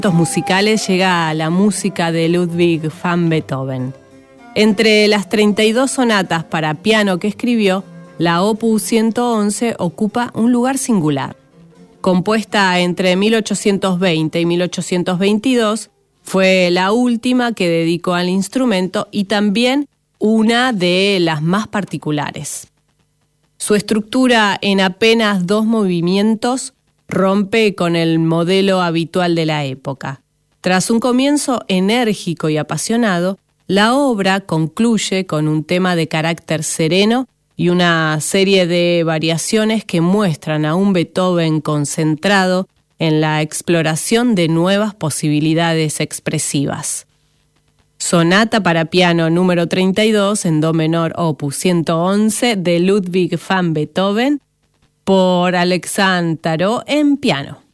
musicales llega la música de Ludwig van Beethoven. Entre las 32 sonatas para piano que escribió, la Opus 111 ocupa un lugar singular. Compuesta entre 1820 y 1822, fue la última que dedicó al instrumento y también una de las más particulares. Su estructura en apenas 2 movimientos rompe con el modelo habitual de la época. Tras un comienzo enérgico y apasionado, la obra concluye con un tema de carácter sereno y una serie de variaciones que muestran a un Beethoven concentrado en la exploración de nuevas posibilidades expresivas. Sonata para piano número 32 en do menor opus 111 de Ludwig van Beethoven por Alexandre Tarot en piano.